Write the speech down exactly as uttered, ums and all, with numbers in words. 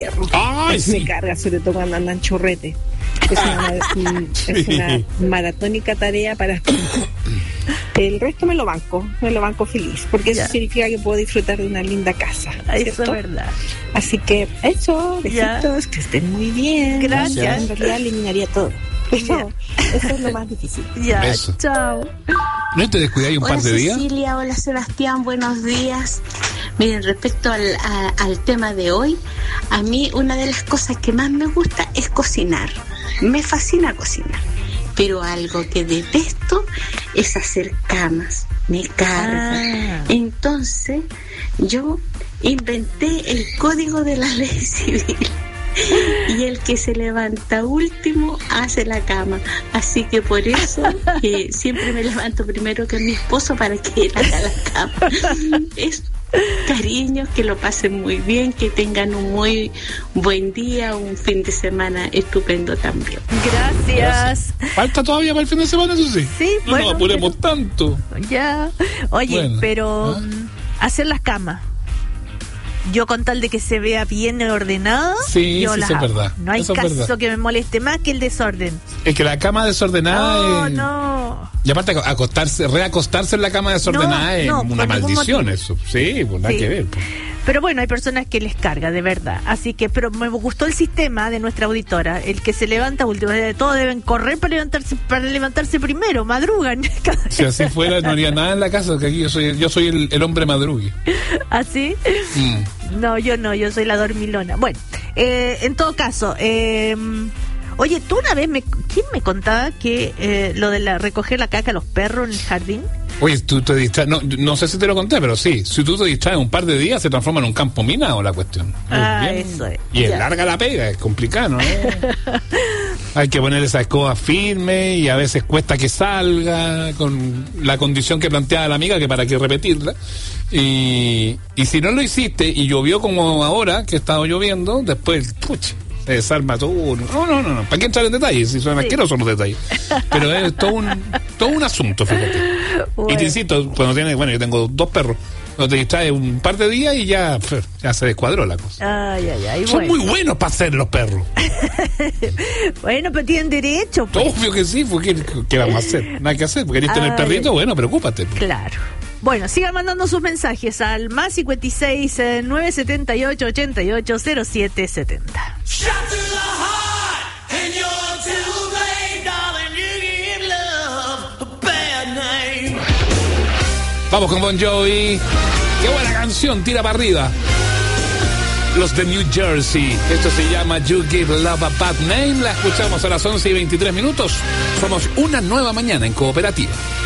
Ay, me sí. carga, sobre todo cuando andan chorrete. Es una, es una maratónica tarea para el resto me lo banco, me lo banco feliz, porque Ya. eso significa que puedo disfrutar de una linda casa, Eso es ¿cierto? verdad. Así que eso, Ya. besitos, que estén muy bien. Gracias. En realidad eliminaría todo. Eso, eso es lo más difícil. Ya, Eso. chao. ¿No te descuidáis un Hola par de días? Cecilia, hola Sebastián, buenos días. Miren, respecto al, a- al tema de hoy, a mí una de las cosas que más me gusta es cocinar. Me fascina cocinar. Pero algo que detesto es hacer camas. Me carga. Ah. Entonces, yo inventé el código de la ley civil. Y el que se levanta último hace la cama. Así que por eso eh, siempre me levanto primero que mi esposo para que él haga la cama. Es cariño, que lo pasen muy bien, que tengan un muy buen día, un fin de semana estupendo también. Gracias. Falta todavía para el fin de semana, eso sí. Sí, no bueno, nos apuremos pero- tanto. Ya. Oye, Bueno, pero ¿ah? mm, hacer las camas. Yo con tal de que se vea bien ordenado, Sí, yo sí, las eso es hago. verdad. No hay Eso es caso verdad. que me moleste más que el desorden. Es que la cama desordenada No, es... no. Y aparte acostarse, reacostarse en la cama desordenada No, es no, una por ningún maldición motivo. eso. Sí, pues nada Sí. que ver. Pues. Pero bueno, hay personas que les carga, de verdad. Así que, pero me gustó el sistema de nuestra auditora. El que se levanta último. Todos deben correr para levantarse, para levantarse primero, madrugan. Si así fuera, no haría nada en la casa, que aquí yo soy, yo soy el, el hombre madrugue. ¿Así? Mm. No, yo no, yo soy la dormilona. Bueno, eh, en todo caso, eh, oye, tú una vez, me, ¿quién me contaba que eh, lo de la recoger la caca a los perros en el jardín? Oye, tú te distraes, no, no sé si te lo conté, pero sí, si tú te distraes un par de días, se transforma en un campo minado la cuestión. Ah, Es bien- eso es. Y es Ya. larga la pega, es complicado, ¿no? Hay que poner esa escoba firme y a veces cuesta que salga con la condición que planteaba la amiga, que para qué repetirla. Y, y si no lo hiciste y llovió como ahora, que ha estado lloviendo, después, pucha, se desarma todo. No, no, no, no. ¿Para qué entrar en detalles? Si son Sí. asquerosos los detalles. Pero es todo un, todo un asunto, fíjate. Y Bueno. te insisto, cuando tienes, bueno, yo tengo dos perros, cuando te distraes un par de días y ya, pf, ya se descuadró la cosa. Ay, ay, ay. Son Bueno. muy buenos para hacer los perros. Bueno, pero tienen derecho, pues. Obvio que sí, porque ¿qué vamos a hacer? Nada que hacer, porque querés tener Ay. perrito, bueno, preocúpate. Claro. Bueno, sigan mandando sus mensajes al más cincuenta y seis, nueve setenta y ocho, ochenta y ocho, cero siete setenta. Vamos con Bon Jovi. Qué buena canción, tira para arriba. Los de New Jersey. Esto se llama You Give Love a Bad Name. La escuchamos a las once y veintitrés minutos. Somos una nueva mañana en Cooperativa.